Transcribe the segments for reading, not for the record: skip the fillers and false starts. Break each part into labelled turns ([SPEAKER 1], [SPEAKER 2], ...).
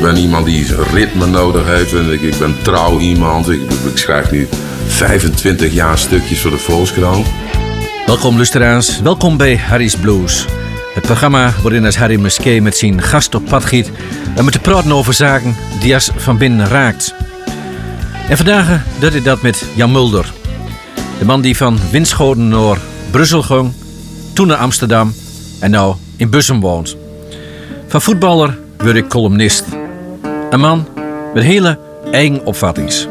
[SPEAKER 1] ben iemand die ritme nodig heeft. En ik ben trouw iemand. Ik schrijf nu 25 jaar stukjes voor de Volkskrant.
[SPEAKER 2] Welkom luisteraars, welkom bij Harry's Blues. Het programma waarin als Harry Muskee met zijn gast op pad gaat en met te praten over zaken die als van binnen raakt. En vandaag doet hij dat met Jan Mulder. De man die van Winschoten naar Brussel ging, toen naar Amsterdam en nou in Bussum woont. Van voetballer word ik columnist. Een man met hele eigen opvattings.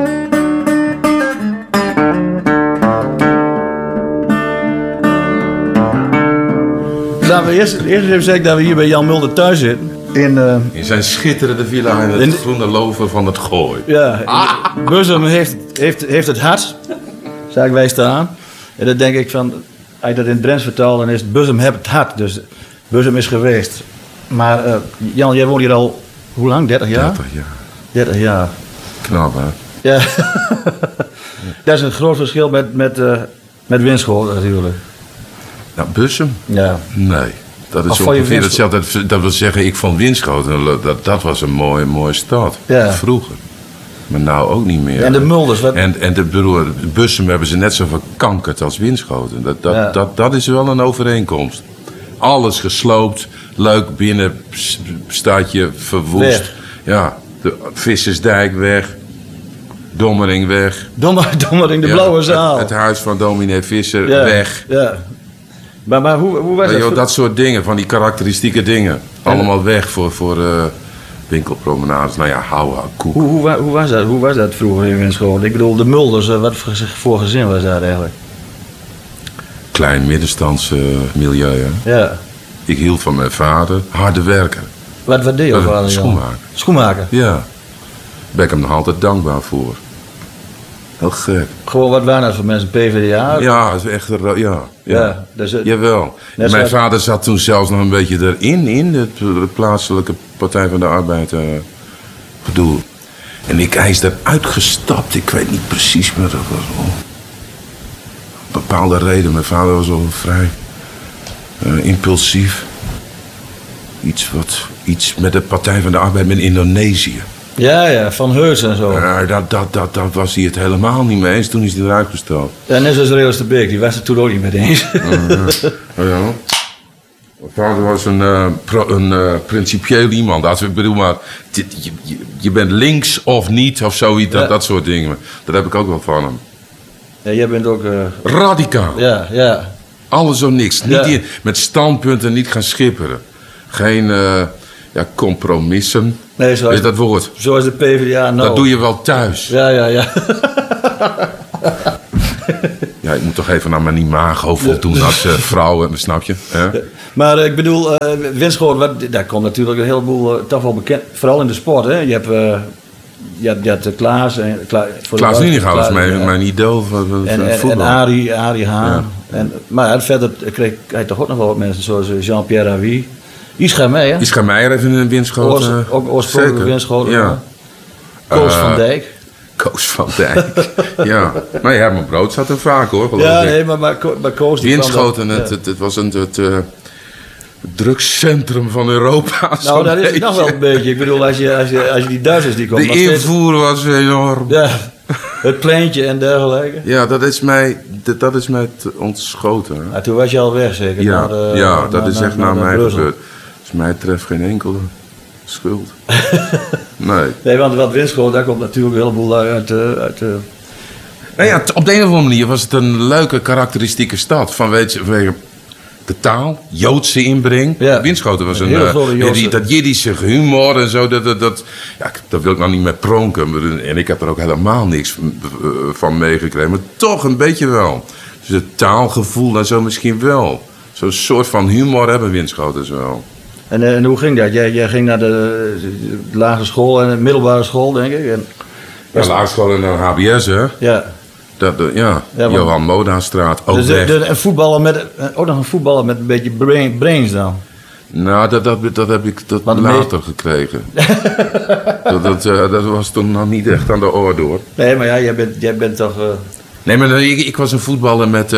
[SPEAKER 3] Laten we eerst even zeggen dat we hier bij Jan Mulder thuis zitten.
[SPEAKER 1] In zijn schitterende villa in het groene lover van het Gooi.
[SPEAKER 3] Ja, Bussum heeft het hart, zagen wij staan. En dan denk ik van, als je dat in het Drents vertaalt, dan is het Bussum heeft het hart. Dus Bussum is geweest. Maar Jan, jij woont hier al, hoe lang? 30 jaar?
[SPEAKER 1] 30 jaar.
[SPEAKER 3] 30 jaar.
[SPEAKER 1] Knap, hè?
[SPEAKER 3] Ja. Dat is een groot verschil met Winschoten natuurlijk.
[SPEAKER 1] Nou, Bussum?
[SPEAKER 3] Ja.
[SPEAKER 1] Nee. Dat is ongeveer hetzelfde. Dat wil zeggen, ik vond Winschoten, dat was een mooie stad.
[SPEAKER 3] Ja.
[SPEAKER 1] Vroeger. Maar nou ook niet meer.
[SPEAKER 3] En de Mulders.
[SPEAKER 1] En de Bussum hebben ze net zo verkankerd als Winschoten. Dat is wel een overeenkomst. Alles gesloopt, leuk binnen, stadje verwoest.
[SPEAKER 3] Weg.
[SPEAKER 1] Ja, de Vissersdijk weg. Dommering weg.
[SPEAKER 3] Dommering, de blauwe zaal.
[SPEAKER 1] Het huis van dominee Visser weg.
[SPEAKER 3] Ja. Maar hoe was dat?
[SPEAKER 1] Dat soort dingen, van die karakteristieke dingen. Allemaal weg voor winkelpromenades. Nou ja, houden, koek.
[SPEAKER 3] Hoe was dat vroeger in Winschoten? Ik bedoel, de Mulders, wat voor gezin was dat eigenlijk?
[SPEAKER 1] Klein middenstands milieu, hè?
[SPEAKER 3] Ja.
[SPEAKER 1] Ik hield van mijn vader. Harde werken.
[SPEAKER 3] Wat deed je vader?
[SPEAKER 1] Schoenmaker.
[SPEAKER 3] Schoenmaker?
[SPEAKER 1] Ja. Daar ben ik hem nog altijd dankbaar voor. Heel gek.
[SPEAKER 3] Gewoon, wat waren dat voor mensen? PvdA?
[SPEAKER 1] Ja, dat is echt... Ja.
[SPEAKER 3] Dus
[SPEAKER 1] Jawel. Mijn vader zat toen zelfs nog een beetje erin, in de plaatselijke Partij van de Arbeid. Bedoel. En hij is eruit gestapt. Ik weet niet precies, maar dat was wel... Een bepaalde reden. Mijn vader was wel vrij impulsief. Iets met de Partij van de Arbeid met Indonesië.
[SPEAKER 3] Ja, Van Heus en zo.
[SPEAKER 1] Dat was hij het helemaal niet mee eens. Toen is hij eruit gestapt.
[SPEAKER 3] Ja, net zoals Reels de Beek, die was het toen ook niet mee eens.
[SPEAKER 1] Ja. Mijn vader was een principieel iemand. Ik bedoel maar, je bent links of niet of zoiets, dat soort dingen. Dat heb ik ook wel van hem.
[SPEAKER 3] Ja, jij bent ook...
[SPEAKER 1] Radicaal.
[SPEAKER 3] Ja.
[SPEAKER 1] Alles of niks. Niet met standpunten niet gaan schipperen. Geen compromissen.
[SPEAKER 3] Nee,
[SPEAKER 1] is dat woord?
[SPEAKER 3] Zoals de PvdA nou.
[SPEAKER 1] Dat doe je wel thuis.
[SPEAKER 3] Ja.
[SPEAKER 1] Ja, ik moet toch even aan mijn imago voldoen als vrouw, snap je?
[SPEAKER 3] Maar ik bedoel, Winschoten, daar komt natuurlijk een heleboel toch wel bekend. Vooral in de sport, hè. Je hebt Klaas.
[SPEAKER 1] Klaas Nienighout is mijn idool van voetbal.
[SPEAKER 3] En Arie Haan. Ja. Maar verder kreeg hij toch ook nog wel wat mensen zoals Jean-Pierre Ravi. Ischa Meijer.
[SPEAKER 1] Ischa Meijer heeft een Winschoten.
[SPEAKER 3] Ook oorspronkelijk Winschoten.
[SPEAKER 1] Ja.
[SPEAKER 3] Koos van Dijk.
[SPEAKER 1] Koos van Dijk. Ja. Maar Herman Brood zat er vaak, hoor.
[SPEAKER 3] Ja, nee, maar Koos...
[SPEAKER 1] Winschoten, het was het drugscentrum van Europa.
[SPEAKER 3] Nou, dat is het nog wel een beetje. Ik bedoel, als je die Duitsers die komen...
[SPEAKER 1] De invoer was enorm.
[SPEAKER 3] Ja, het pleintje en dergelijke.
[SPEAKER 1] Ja, dat is mij ontschoten.
[SPEAKER 3] Ja, toen was je al weg, zeker?
[SPEAKER 1] Dat is echt naar mij gebeurd. Dus mij treft geen enkele schuld. Nee,
[SPEAKER 3] want wat Winschoten, daar komt natuurlijk een heleboel uit...
[SPEAKER 1] Nou ja, op de een of andere manier was het een leuke, karakteristieke stad. Vanwege de taal, Joodse inbreng.
[SPEAKER 3] Ja.
[SPEAKER 1] Winschoten was dat Jiddische humor en zo. Dat wil ik nou niet meer pronken. En ik heb er ook helemaal niks van meegekregen. Maar toch een beetje wel. Dus het taalgevoel en zo misschien wel. Zo'n soort van humor hebben Winschotens wel.
[SPEAKER 3] En hoe ging dat? Jij ging naar de lagere school en de middelbare school, denk ik?
[SPEAKER 1] Ja, lagere school en dan HBS, hè?
[SPEAKER 3] Ja.
[SPEAKER 1] Johan Modastraat, ook
[SPEAKER 3] dus
[SPEAKER 1] weg.
[SPEAKER 3] Ook nog een voetballer met een beetje brains dan?
[SPEAKER 1] Nou, dat heb ik later gekregen. dat was toen nog niet echt aan de orde, hoor.
[SPEAKER 3] Nee, maar ja, jij bent toch...
[SPEAKER 1] Nee, maar ik was een voetballer met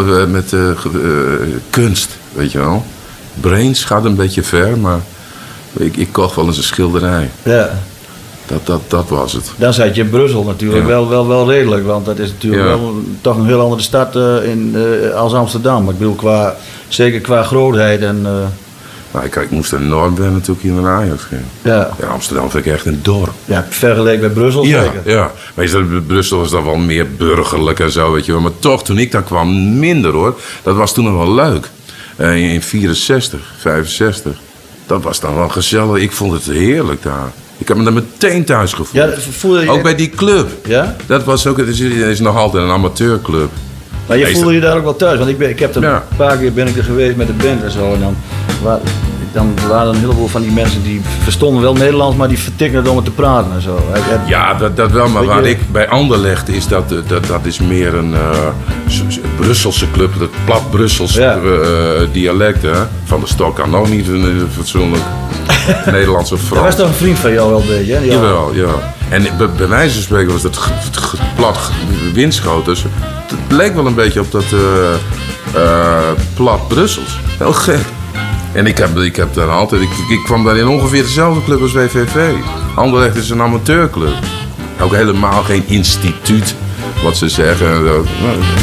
[SPEAKER 1] kunst, weet je wel. Brains gaat een beetje ver, maar Ik kocht wel eens een schilderij.
[SPEAKER 3] Ja.
[SPEAKER 1] Dat was het.
[SPEAKER 3] Dan zat je in Brussel natuurlijk wel redelijk. Want dat is natuurlijk wel toch een heel andere stad als Amsterdam. Ik bedoel, zeker qua grootheid en...
[SPEAKER 1] Nou, ik moest enorm wennen toen ik hier naar Ajax ging.
[SPEAKER 3] Ja.
[SPEAKER 1] Amsterdam vind ik echt een dorp.
[SPEAKER 3] Ja, vergeleken met Brussel zeker.
[SPEAKER 1] Ja. Maar Brussel was dan wel meer burgerlijk en zo, weet je wel. Maar toch, toen ik daar kwam, minder hoor. Dat was toen nog wel leuk. In 64, 65. Dat was dan wel gezellig. Ik vond het heerlijk daar. Ik heb me daar meteen thuis gevoeld.
[SPEAKER 3] Ja, voelde je...
[SPEAKER 1] Ook bij die club.
[SPEAKER 3] Ja?
[SPEAKER 1] Dat was ook, het is nog altijd een amateurclub.
[SPEAKER 3] Maar je voelde je daar ook wel thuis? Want ik heb er een paar keer ben ik er geweest met de band en zo. En dan waren een heleboel van die mensen die verstonden wel Nederlands, maar die vertikten het om het te praten en zo.
[SPEAKER 1] Ja, dat wel. Maar waar ik bij Anderlecht is, dat is meer een Brusselse club. Het plat Brussels dialect. Hè? Van der Stok kan ook niet een fatsoenlijk Nederlands of Frans.
[SPEAKER 3] Dat was toch een vriend van jou wel een beetje, hè?
[SPEAKER 1] Jawel, ja. En bij wijze van spreken was dat plat Winschoten. Dus het leek wel een beetje op dat plat Brussels. Heel gek. En ik heb daar altijd... Ik kwam daar in ongeveer dezelfde club als WVV. Anderlecht is een amateurclub. Ook helemaal geen instituut, wat ze zeggen.